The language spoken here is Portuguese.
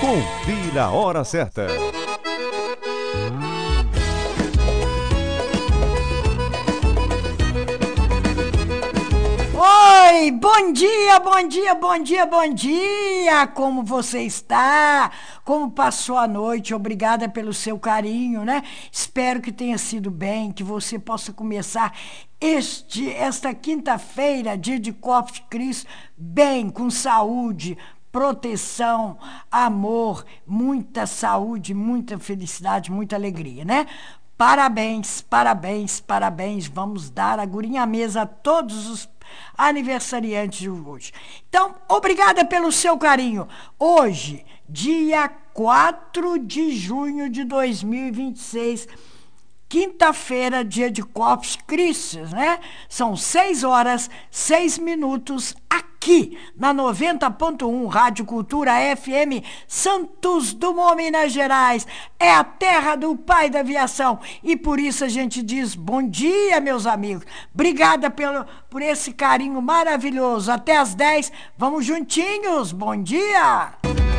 Confira a hora certa. Oi, bom dia, bom dia, bom dia, bom dia! Como você está? Como passou a noite? Obrigada pelo seu carinho, né? Espero que tenha sido bem, que você possa começar esta quinta-feira, dia de Corpus Christi, bem, com saúde, proteção, amor, muita saúde, muita felicidade, muita alegria, né? Parabéns, parabéns, parabéns. Vamos dar a gurinha à mesa a todos os aniversariantes de hoje. Então, obrigada pelo seu carinho. Hoje, dia 4 de junho de 2026, quinta-feira, dia de Corpus Christi, né? São 6 horas, 6 minutos aqui na 90.1 Rádio Cultura FM Santos Dumont, Minas Gerais. É a terra do pai da aviação e por isso a gente diz bom dia, meus amigos. Obrigada por esse carinho maravilhoso. Até às 10, vamos juntinhos. Bom dia!